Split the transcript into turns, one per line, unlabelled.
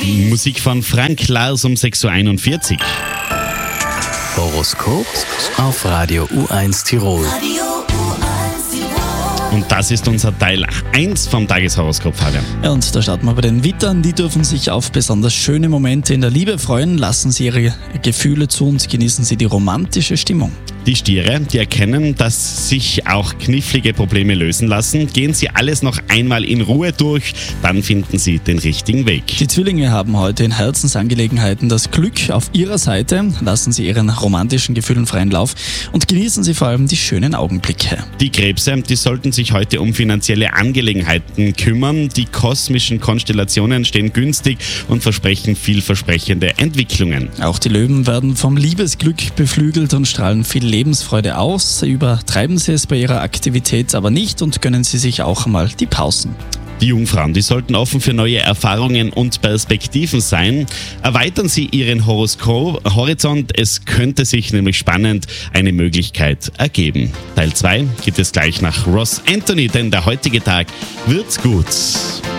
Musik von Frank Lars um 6.41 Uhr.
Horoskop auf Radio U1 Tirol.
Und das ist unser Teil 1 vom Tageshoroskop, Fabian.
Ja, und da starten wir bei den Wittern. Die dürfen sich auf besonders schöne Momente in der Liebe freuen. Lassen Sie Ihre Gefühle zu und genießen Sie die romantische Stimmung.
Die Stiere, die erkennen, dass sich auch knifflige Probleme lösen lassen. Gehen Sie alles noch einmal in Ruhe durch, dann finden Sie den richtigen Weg.
Die Zwillinge haben heute in Herzensangelegenheiten das Glück auf ihrer Seite. Lassen Sie Ihren romantischen Gefühlen freien Lauf und genießen Sie vor allem die schönen Augenblicke.
Die Krebse, die sollten sich heute um finanzielle Angelegenheiten kümmern. Die kosmischen Konstellationen stehen günstig und versprechen vielversprechende Entwicklungen.
Auch die Löwen werden vom Liebesglück beflügelt und strahlen viel Lebensfreude aus. Übertreiben Sie es bei Ihrer Aktivität aber nicht und gönnen Sie sich auch einmal die Pausen.
Die Jungfrauen, die sollten offen für neue Erfahrungen und Perspektiven sein. Erweitern Sie Ihren Horizont, es könnte sich nämlich spannend eine Möglichkeit ergeben. Teil 2 gibt es gleich nach Ross Anthony, denn der heutige Tag wird gut.